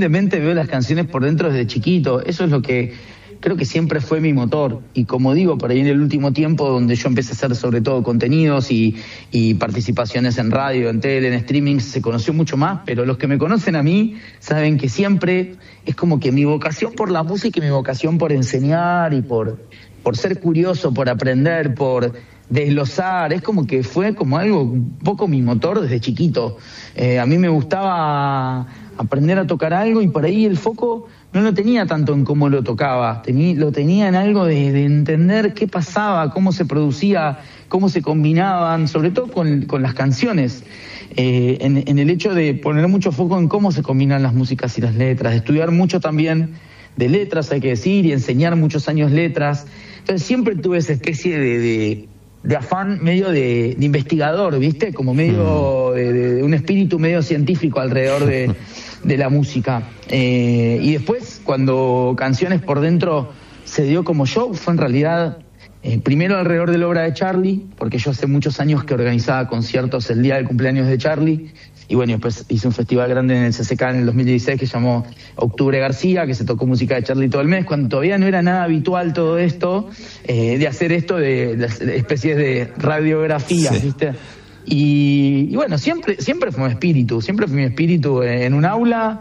humildemente veo las canciones por dentro desde chiquito. Eso es lo que creo que siempre fue mi motor. Y como digo, por ahí en el último tiempo, donde yo empecé a hacer sobre todo contenidos y participaciones en radio, en tele, en streaming, se conoció mucho más, pero los que me conocen a mí saben que siempre es como que mi vocación por la música y mi vocación por enseñar y por ser curioso, por aprender, por desglosar, es como que fue como algo un poco mi motor desde chiquito. A mí me gustaba aprender a tocar algo y por ahí el foco no lo tenía tanto en cómo lo tocaba, lo tenía en algo de entender qué pasaba, cómo se producía, cómo se combinaban, sobre todo con las canciones, en el hecho de poner mucho foco en cómo se combinan las músicas y las letras, de estudiar mucho también de letras, hay que decir, y enseñar muchos años letras. Entonces siempre tuve esa especie de afán medio de investigador, ¿viste? Como medio de un espíritu medio científico alrededor de la música. Y después, cuando Canciones por Dentro se dio como show, fue en realidad primero alrededor de la obra de Charlie, porque yo hace muchos años que organizaba conciertos el día del cumpleaños de Charlie, y bueno, después hice un festival grande en el CCK en el 2016 que se llamó Octubre García, que se tocó música de Charlie todo el mes, cuando todavía no era nada habitual todo esto, de hacer esto de las especies de radiografías, sí. ¿Viste? Y bueno, siempre fue mi espíritu en un aula,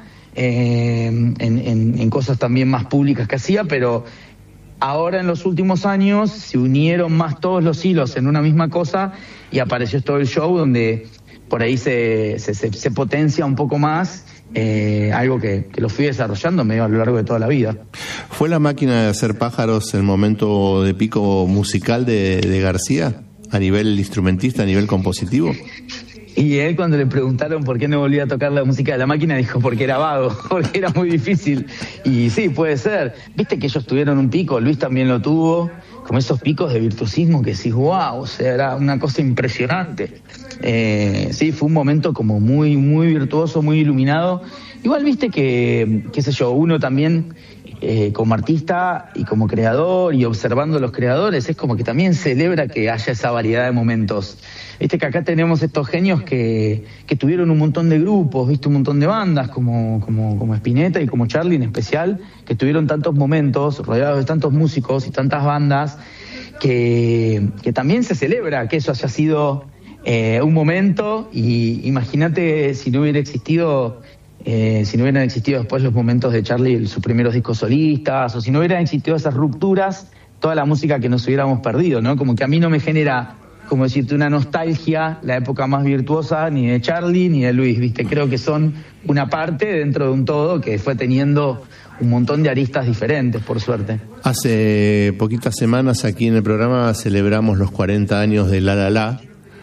en cosas también más públicas que hacía, pero ahora en los últimos años se unieron más todos los hilos en una misma cosa y apareció todo el show donde por ahí se potencia un poco más, algo que lo fui desarrollando medio a lo largo de toda la vida. ¿Fue La Máquina de Hacer Pájaros el momento de pico musical de García? ¿A nivel instrumentista, a nivel compositivo? Y él, cuando le preguntaron por qué no volvía a tocar la música de La Máquina, dijo porque era vago, porque era muy difícil. Y sí, puede ser. Viste que ellos tuvieron un pico, Luis también lo tuvo, como esos picos de virtuosismo que decís, wow, o sea, era una cosa impresionante. Sí, fue un momento como muy, muy virtuoso, muy iluminado. Igual viste que, qué sé yo, uno también, como artista y como creador y observando a los creadores, es como que también celebra que haya esa variedad de momentos. Viste que acá tenemos estos genios que tuvieron un montón de grupos, viste, un montón de bandas como Spinetta y como Charlie en especial, que tuvieron tantos momentos rodeados de tantos músicos y tantas bandas, que también se celebra que eso haya sido un momento. Y imagínate si no hubieran existido después los momentos de Charlie, sus primeros discos solistas, o si no hubieran existido esas rupturas, toda la música que nos hubiéramos perdido, ¿no? Como que a mí no me genera, como decirte, una nostalgia la época más virtuosa ni de Charlie ni de Luis, ¿viste? Creo que son una parte dentro de un todo que fue teniendo un montón de aristas diferentes, por suerte. Hace poquitas semanas aquí en el programa celebramos los 40 años de La La La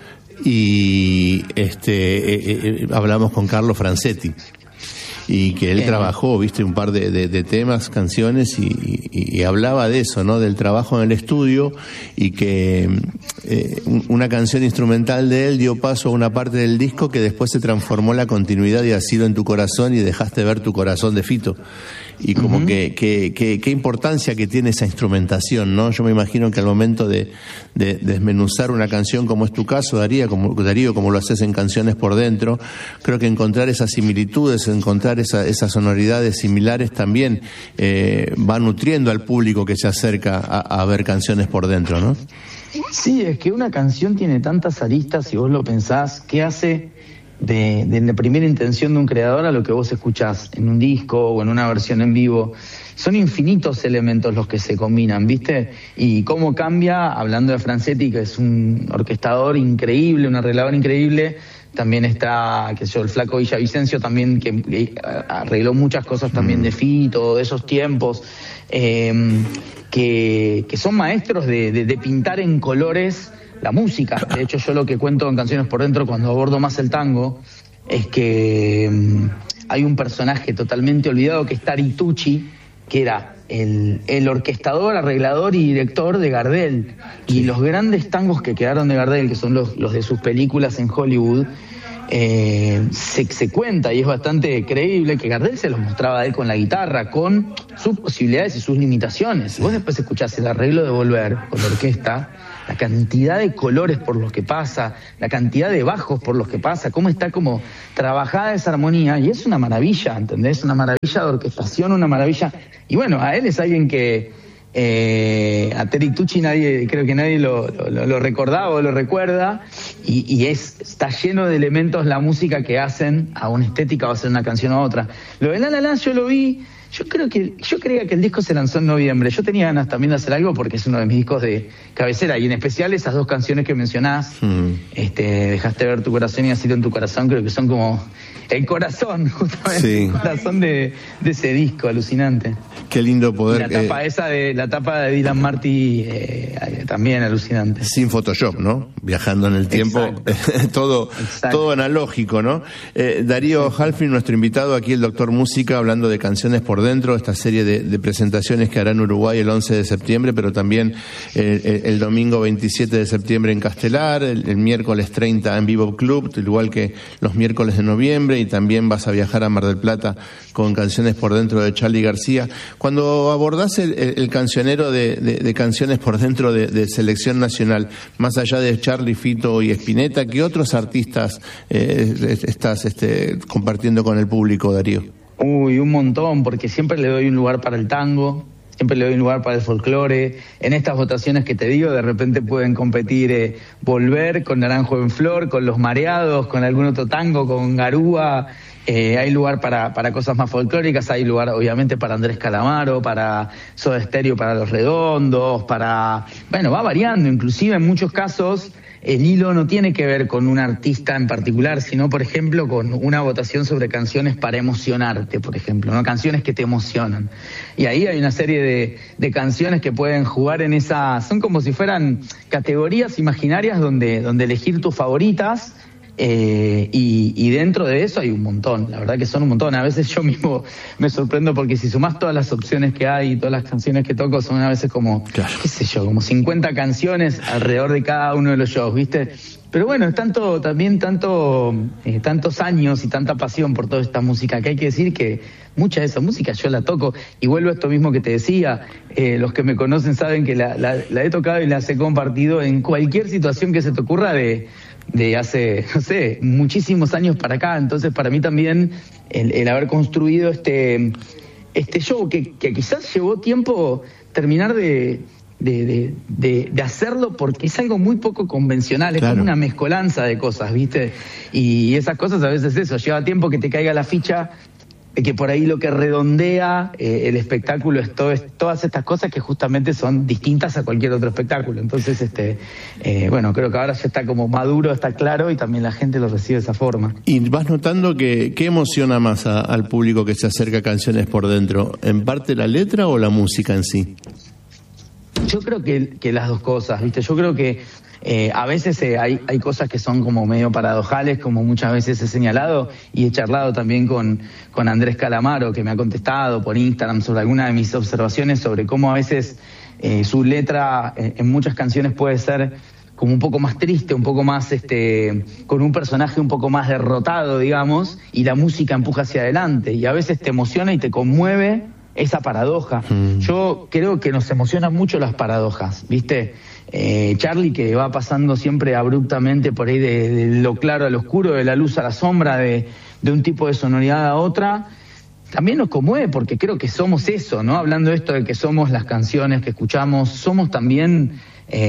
y hablamos con Carlo Franzetti. Y que él trabajó, viste, un par de temas, canciones, y hablaba de eso, ¿no? Del trabajo en el estudio, y que una canción instrumental de él dio paso a una parte del disco que después se transformó en la continuidad y ha sido En tu corazón, y dejaste ver tu corazón de Fito. Y como qué importancia que tiene esa instrumentación, ¿no? Yo me imagino que al momento de desmenuzar una canción como es tu caso, Darío, como lo haces en Canciones por Dentro, creo que encontrar esas similitudes, encontrar esas sonoridades similares también va nutriendo al público que se acerca a ver Canciones por Dentro, ¿no? Sí, es que una canción tiene tantas aristas, si vos lo pensás, ¿qué hace de la primera intención de un creador a lo que vos escuchás en un disco o en una versión en vivo? Son infinitos elementos los que se combinan, ¿viste? Y cómo cambia, hablando de Franzetti, que es un orquestador increíble, un arreglador increíble. También está, qué sé yo, el Flaco Villavicencio también, que arregló muchas cosas también de Fito, de esos tiempos, que son maestros de pintar en colores la música. De hecho, yo lo que cuento en Canciones por Dentro, cuando abordo más el tango, es que hay un personaje totalmente olvidado que es Taritucci, que era el orquestador, arreglador y director de Gardel. Y los grandes tangos que quedaron de Gardel, que son los de sus películas en Hollywood, se cuenta, y es bastante creíble, que Gardel se los mostraba a él con la guitarra, con sus posibilidades y sus limitaciones. Si vos después escuchás el arreglo de Volver con la orquesta, la cantidad de colores por los que pasa, la cantidad de bajos por los que pasa, cómo está como trabajada esa armonía, y es una maravilla, ¿entendés? Una maravilla de orquestación, una maravilla. Y bueno, a él es alguien que a Terry Tucci creo que nadie lo recordaba o lo recuerda, y está lleno de elementos la música que hacen a una estética o a hacer una canción a otra. Lo de La La La yo lo vi. Yo creía que el disco se lanzó en noviembre. Yo tenía ganas también de hacer algo porque es uno de mis discos de cabecera, y en especial esas dos canciones que mencionás, Dejaste ver tu corazón y Asilo en tu corazón, creo que son como el corazón, justamente, sí. El corazón de ese disco, alucinante. Qué lindo poder... Y la tapa de Dylan Marty, también alucinante. Sin Photoshop, ¿no? Viajando en el tiempo, todo analógico, ¿no? Darío Halfin, nuestro invitado aquí, el Doctor Música, hablando de Canciones por Dentro, esta serie de presentaciones que hará en Uruguay el 11 de septiembre, pero también el domingo 27 de septiembre en Castelar, el miércoles 30 en Vivo Club, igual que los miércoles de noviembre, y también vas a viajar a Mar del Plata con Canciones por Dentro de Charly García. Cuando abordás el cancionero de Canciones por Dentro de Selección Nacional, más allá de Charly, Fito y Spinetta, ¿qué otros artistas estás compartiendo con el público, Darío? Uy, un montón, porque siempre le doy un lugar para el tango, siempre le doy un lugar para el folclore. En estas votaciones que te digo, de repente pueden competir Volver con Naranjo en Flor, con Los Mareados, con algún otro tango, con Garúa. Hay lugar para cosas más folclóricas, hay lugar obviamente para Andrés Calamaro, para Soda Stereo, para Los Redondos, va variando, inclusive en muchos casos el hilo no tiene que ver con un artista en particular, sino por ejemplo con una votación sobre canciones para emocionarte, por ejemplo, ¿no? Canciones que te emocionan. Y ahí hay una serie de canciones que pueden jugar en son como si fueran categorías imaginarias donde elegir tus favoritas. Y dentro de eso hay un montón, la verdad que son un montón. A veces yo mismo me sorprendo porque si sumás todas las opciones que hay y todas las canciones que toco, son a veces como, claro, qué sé yo, como 50 canciones alrededor de cada uno de los shows, ¿viste? Pero bueno, es tantos años y tanta pasión por toda esta música que hay que decir que mucha de esa música yo la toco, y vuelvo a esto mismo que te decía, los que me conocen saben que la he tocado y las he compartido en cualquier situación que se te ocurra de hace, no sé, muchísimos años para acá. Entonces para mí también el haber construido este show que quizás llevó tiempo terminar de hacerlo, porque es algo muy poco convencional, es como una mezcolanza de cosas, ¿viste? Y esas cosas a veces lleva tiempo que te caiga la ficha, que por ahí lo que redondea el espectáculo es todas estas cosas que justamente son distintas a cualquier otro espectáculo. Entonces, creo que ahora ya está como maduro, está claro, y también la gente lo recibe de esa forma. ¿Y vas notando qué emociona más al público que se acerca a Canciones por Dentro? ¿En parte la letra o la música en sí? Yo creo que las dos cosas, ¿viste? Yo creo que a veces hay cosas que son como medio paradojales, como muchas veces he señalado, y he charlado también con Andrés Calamaro, que me ha contestado por Instagram sobre alguna de mis observaciones sobre cómo a veces su letra en muchas canciones puede ser como un poco más triste, un poco más con un personaje un poco más derrotado, digamos, y la música empuja hacia adelante, y a veces te emociona y te conmueve esa paradoja. Yo creo que nos emocionan mucho las paradojas, ¿viste? Charly, que va pasando siempre abruptamente por ahí de lo claro al oscuro, de la luz a la sombra, de un tipo de sonoridad a otra, también nos conmueve, porque creo que somos eso, ¿no? Hablando de esto de que somos las canciones que escuchamos, somos también,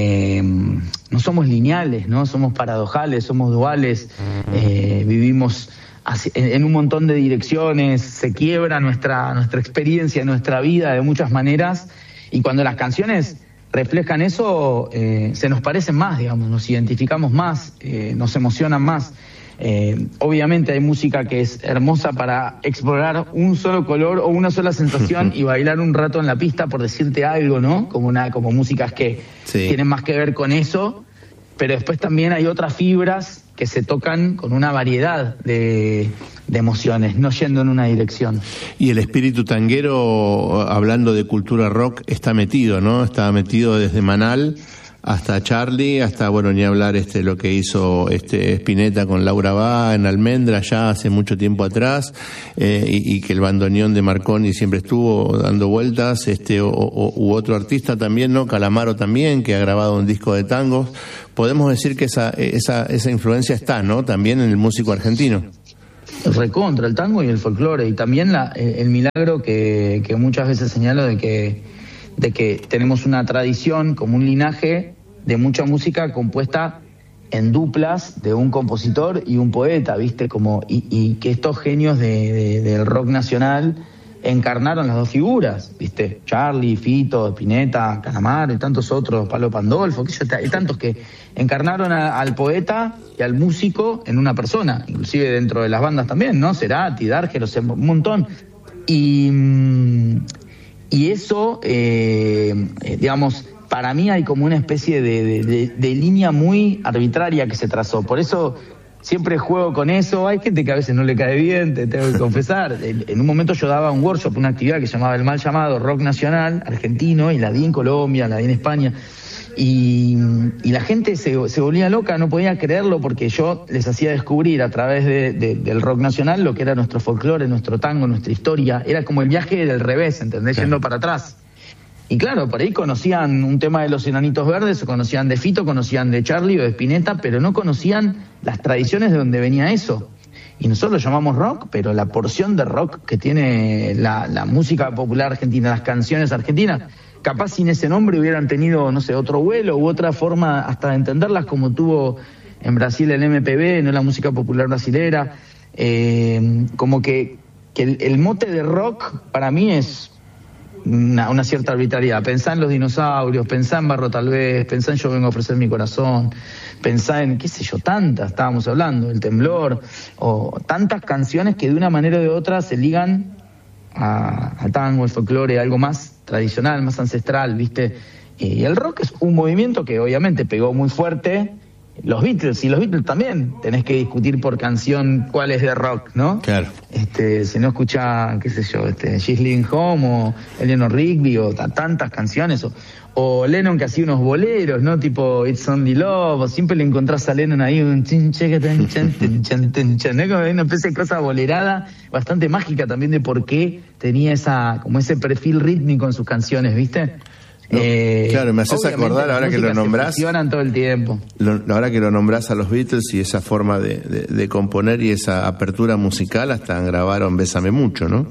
no somos lineales, ¿no? Somos paradojales, somos duales, vivimos en un montón de direcciones, se quiebra nuestra experiencia, nuestra vida de muchas maneras, y cuando las canciones reflejan eso, se nos parecen más, digamos, nos identificamos más, nos emocionan más. Obviamente hay música que es hermosa para explorar un solo color o una sola sensación y bailar un rato en la pista, por decirte algo, ¿no? Como músicas que tienen más que ver con eso, pero después también hay otras fibras que se tocan con una variedad de emociones, no yendo en una dirección. Y el espíritu tanguero, hablando de cultura rock, está metido, ¿no? Está metido desde Manal hasta Charlie, hasta, bueno, ni hablar lo que hizo Spinetta con Laura Bá en Almendra ya hace mucho tiempo atrás, y que el bandoneón de Marconi siempre estuvo dando vueltas, u otro artista también, ¿no? Calamaro también, que ha grabado un disco de tangos. Podemos decir que esa influencia está, ¿no? También en el músico argentino. Recontra el tango y el folclore, y también el milagro que muchas veces señalo de que tenemos una tradición como un linaje de mucha música compuesta en duplas de un compositor y un poeta, ¿viste? Y que estos genios del rock nacional encarnaron las dos figuras, ¿viste? Charlie, Fito, Spinetta, Calamaro y tantos otros, Palo Pandolfo, hay tantos que encarnaron al poeta y al músico en una persona, inclusive dentro de las bandas también, ¿no? Cerati, Dargero, un montón. Y eso, digamos, para mí hay como una especie de línea muy arbitraria que se trazó. Por eso siempre juego con eso. Hay gente que a veces no le cae bien, te tengo que confesar. En un momento yo daba un workshop, una actividad que se llamaba el mal llamado Rock Nacional Argentino, y la di en Colombia, la di en España. Y la gente se volvía loca, no podía creerlo, porque yo les hacía descubrir a través del rock nacional lo que era nuestro folclore, nuestro tango, nuestra historia. Era como el viaje del revés, ¿entendés? Claro. Yendo para atrás. Y claro, por ahí conocían un tema de los Enanitos Verdes, o conocían de Fito, conocían de Charlie o de Spinetta, pero no conocían las tradiciones de donde venía eso. Y nosotros lo llamamos rock, pero la porción de rock que tiene la música popular argentina, las canciones argentinas, capaz sin ese nombre hubieran tenido, no sé, otro vuelo u otra forma hasta de entenderlas, como tuvo en Brasil el MPB, no la música popular brasilera. Como que el mote de rock para mí es una cierta arbitrariedad. Pensá en los dinosaurios, pensá en Barro tal vez, pensá en Yo vengo a ofrecer mi corazón, pensá en, qué sé yo, tantas, estábamos hablando, El Temblor, o tantas canciones que de una manera o de otra se ligan al tango, al folclore, algo más tradicional, más ancestral, ¿viste? Y el rock es un movimiento que obviamente pegó muy fuerte. Los Beatles también tenés que discutir por canción cuál es de rock, ¿no? Claro. Si no escucha, qué sé yo, She's Living Home o Eleanor Rigby o tantas canciones, o Lennon que hacía unos boleros, ¿no? Tipo It's Only Love, o siempre le encontrás a Lennon ahí un una especie de cosa bolerada bastante mágica también de por qué tenía ese perfil rítmico en sus canciones, ¿viste? No, claro, me haces acordar ahora que lo nombrás. Todo el tiempo. Ahora que lo nombrás a los Beatles y esa forma de componer y esa apertura musical, hasta grabaron Bésame Mucho, ¿no?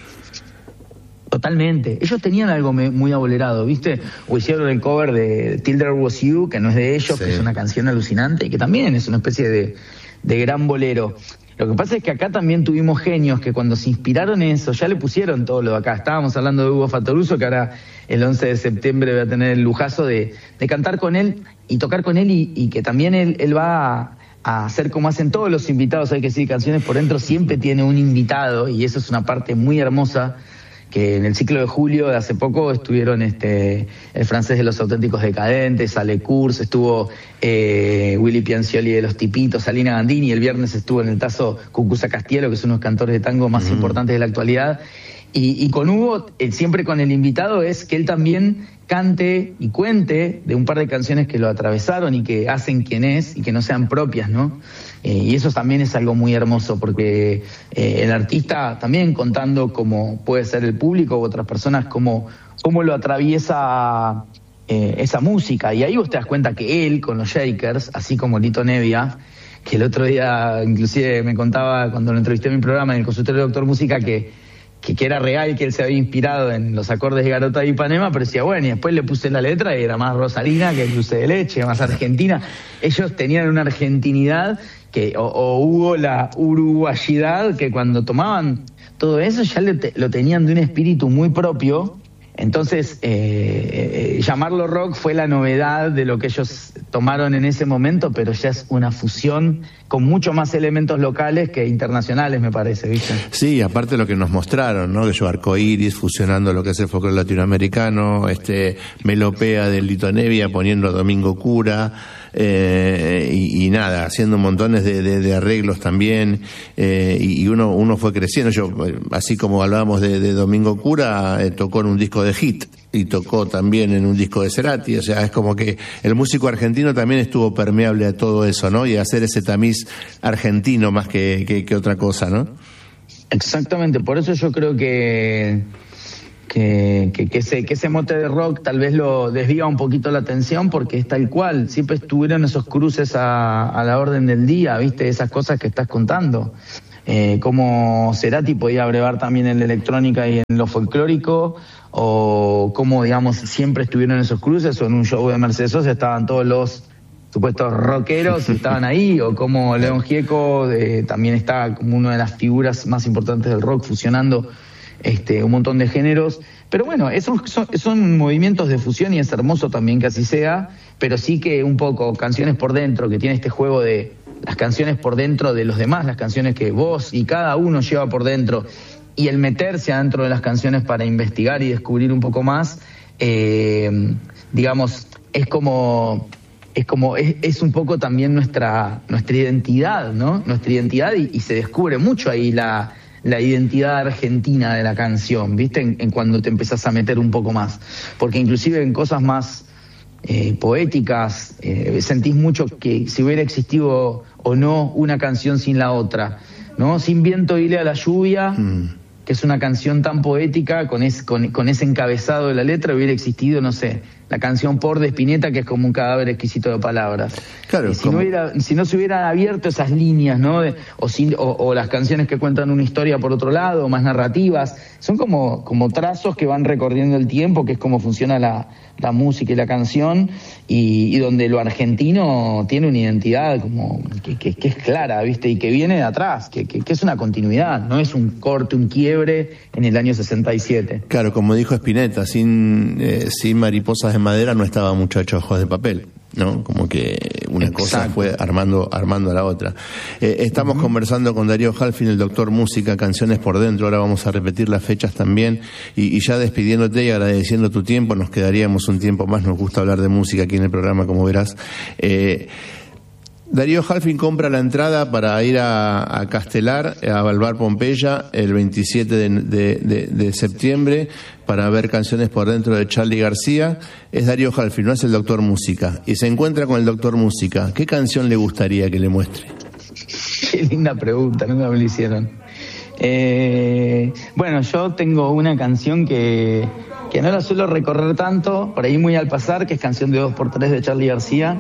Totalmente. Ellos tenían algo muy abolerado, ¿viste? O hicieron el cover de Till There Was You, que no es de ellos, sí, que es una canción alucinante y que también es una especie de gran bolero. Lo que pasa es que acá también tuvimos genios que cuando se inspiraron en eso, ya le pusieron todo lo de acá. Estábamos hablando de Hugo Fattoruso, que ahora el 11 de septiembre voy a tener el lujazo de cantar con él y tocar con él, y que también él va a hacer como hacen todos los invitados, hay que decir, Canciones por Dentro siempre tiene un invitado, y eso es una parte muy hermosa, que en el ciclo de julio de hace poco estuvieron el francés de Los Auténticos Decadentes, Ale Kurz, estuvo Willy Piancioli de Los Tipitos, Alina Gandini, el viernes estuvo en el Tazo Cucuza Castielo, que son unos cantores de tango más importantes de la actualidad. Y con Hugo, siempre con el invitado, es que él también cante y cuente de un par de canciones que lo atravesaron y que hacen quien es y que no sean propias, ¿no? Y eso también es algo muy hermoso, porque el artista también contando cómo puede ser el público u otras personas, cómo lo atraviesa esa música. Y ahí vos te das cuenta que él, con los Shakers, así como Lito Nevia, que el otro día inclusive me contaba cuando lo entrevisté en mi programa en el consultorio de Doctor Música que era real, que él se había inspirado en los acordes de Garota de Ipanema, pero decía, bueno, y después le puse la letra y era más Rosalina que Dulce de Leche, más argentina. Ellos tenían una argentinidad o hubo la uruguayidad, que cuando tomaban todo eso ya lo tenían de un espíritu muy propio. Entonces, llamarlo rock fue la novedad de lo que ellos tomaron en ese momento, pero ya es una fusión con mucho más elementos locales que internacionales, me parece, ¿viste? Sí, aparte de lo que nos mostraron, ¿no? Que yo Arcoiris, fusionando lo que es el folclore latinoamericano, Melopea de Lito Nevia, poniendo a Domingo Cura, y nada, haciendo montones de arreglos también, y uno fue creciendo. Yo, así como hablábamos de Domingo Cura, tocó en un disco de Hit, y tocó también en un disco de Cerati, o sea, es como que el músico argentino también estuvo permeable a todo eso, ¿no? Y a hacer ese tamiz argentino más que otra cosa, ¿no? Exactamente, por eso yo creo que ese mote de rock tal vez lo desvía un poquito la atención, porque es tal cual, siempre estuvieron esos cruces a la orden del día, ¿viste? Esas cosas que estás contando. Como Cerati podía brevar también en la electrónica y en lo folclórico, o como, digamos, siempre estuvieron esos cruces, o en un show de Mercedes Sosa estaban todos los supuestos rockeros y estaban ahí, o como León Gieco también está como una de las figuras más importantes del rock, fusionando un montón de géneros. Pero bueno, esos son movimientos de fusión, y es hermoso también que así sea, pero sí que un poco Canciones por Dentro, que tiene este juego de las canciones por dentro de los demás, las canciones que vos y cada uno lleva por dentro, y el meterse adentro de las canciones para investigar y descubrir un poco más, digamos, es un poco también nuestra identidad, ¿no? Nuestra identidad, y se descubre mucho ahí la identidad argentina de la canción, ¿viste? En cuando te empezás a meter un poco más, porque inclusive en cosas más poéticas, sentís mucho que si hubiera existido o no una canción sin la otra, ¿no? Sin viento hile a la lluvia, que es una canción tan poética, con ese encabezado de la letra, hubiera existido, no sé, la canción Por de Spinetta, que es como un cadáver exquisito de palabras. Claro, y si no se hubieran abierto esas líneas, ¿no? O las canciones que cuentan una historia por otro lado, más narrativas, son como trazos que van recorriendo el tiempo, que es como funciona la música y la canción, y donde lo argentino tiene una identidad como que es clara, ¿viste? Y que viene de atrás, que es una continuidad, no es un corte, un quiebre en el año 67. Claro, como dijo Spinetta, sin Mariposas de Madera no estaba Muchachos Ojos de Papel, ¿no? Como que una Exacto. cosa fue armando a la otra. Estamos conversando con Darío Halfin, el doctor música, Canciones por Dentro. Ahora vamos a repetir las fechas también, y ya despidiéndote y agradeciendo tu tiempo. Nos quedaríamos un tiempo más, nos gusta hablar de música aquí en el programa, como verás. Darío Halfin compra la entrada para ir a Castelar, a Bar Pompeya, el 27 de septiembre, para ver Canciones por Dentro de Charly García. Es Darío Halfin, no es el doctor música, y se encuentra con el doctor música. ¿Qué canción le gustaría que le muestre? Qué linda pregunta, nunca me lo hicieron. Bueno, yo tengo una canción que no la suelo recorrer tanto, por ahí muy al pasar, que es Canción de 2x3 de Charly García.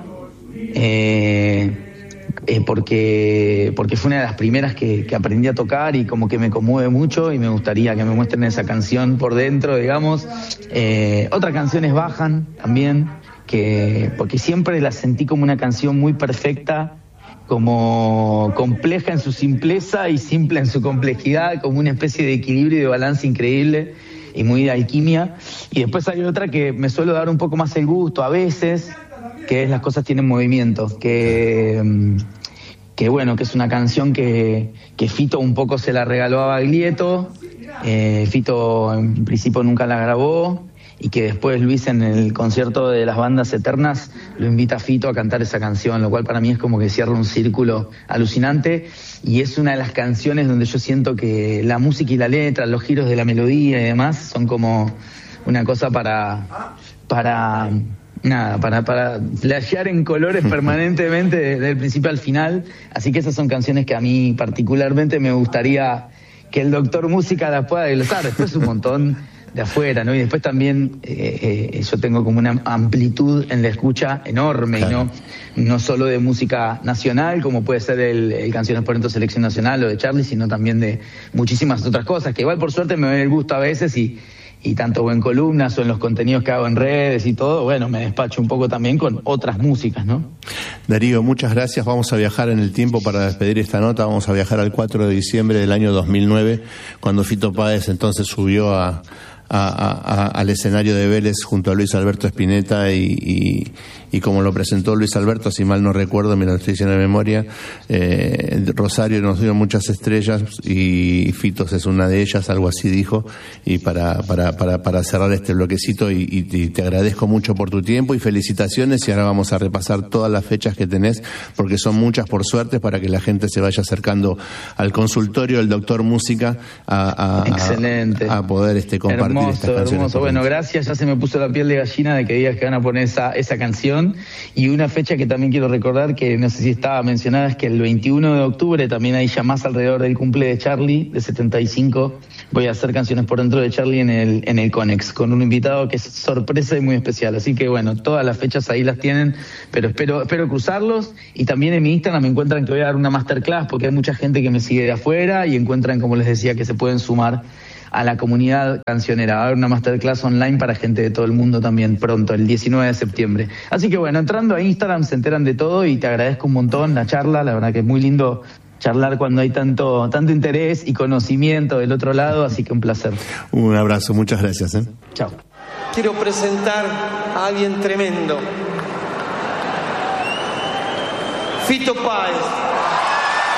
Porque fue una de las primeras que aprendí a tocar, y como que me conmueve mucho, y me gustaría que me muestren esa canción por dentro, digamos. Otra canción es Bajan también, porque siempre la sentí como una canción muy perfecta, como compleja en su simpleza y simple en su complejidad, como una especie de equilibrio y de balance increíble y muy de alquimia. Y después hay otra que me suelo dar un poco más el gusto a veces, que es Las cosas tienen movimiento, que bueno, que es una canción que Fito un poco se la regaló a Baglietto. Fito en principio nunca la grabó, y que después Luis, en el concierto de las bandas eternas, lo invita a Fito a cantar esa canción, lo cual para mí es como que cierra un círculo alucinante, y es una de las canciones donde yo siento que la música y la letra, los giros de la melodía y demás, son como una cosa para flashear en colores permanentemente desde el principio al final. Así que esas son canciones que a mí particularmente me gustaría que el doctor música las pueda glosar. Después un montón de afuera, ¿no? Y después también yo tengo como una amplitud en la escucha enorme, claro. Y no solo de música nacional, como puede ser el Canciones por Dentro Selección Nacional o de Charly, sino también de muchísimas otras cosas, que igual por suerte me doy el gusto a veces, y tanto en columnas o en los contenidos que hago en redes y todo, bueno, me despacho un poco también con otras músicas, ¿no? Darío, muchas gracias. Vamos a viajar en el tiempo para despedir esta nota. Vamos a viajar al 4 de diciembre del año 2009, cuando Fito Páez entonces subió al escenario de Vélez junto a Luis Alberto Spinetta, y como lo presentó Luis Alberto, si mal no recuerdo, me lo estoy diciendo de memoria, Rosario nos dio muchas estrellas y Fitos es una de ellas, algo así dijo. Y para cerrar este bloquecito, y te agradezco mucho por tu tiempo y felicitaciones, y ahora vamos a repasar todas las fechas que tenés, porque son muchas por suerte, para que la gente se vaya acercando al consultorio del doctor música a poder compartir compartir estas canciones. Hermoso. Bueno, gracias, ya se me puso la piel de gallina de que digas que van a poner esa canción. Y una fecha que también quiero recordar, que no sé si estaba mencionada, es que el 21 de octubre, también ahí ya más alrededor del cumple de Charlie, de 75, voy a hacer canciones por dentro de Charlie en el Conex, con un invitado que es sorpresa y muy especial. Así que bueno, todas las fechas ahí las tienen, pero espero cruzarlos. Y también en mi Instagram me encuentran que voy a dar una masterclass, porque hay mucha gente que me sigue de afuera y encuentran, como les decía, que se pueden sumar a la comunidad cancionera. Va a haber una masterclass online para gente de todo el mundo también pronto, el 19 de septiembre. Así que bueno, entrando a Instagram se enteran de todo y te agradezco un montón la charla. La verdad que es muy lindo charlar cuando hay tanto interés y conocimiento del otro lado, así que un placer. Un abrazo, muchas gracias. Chao. Quiero presentar a alguien tremendo. Fito Páez.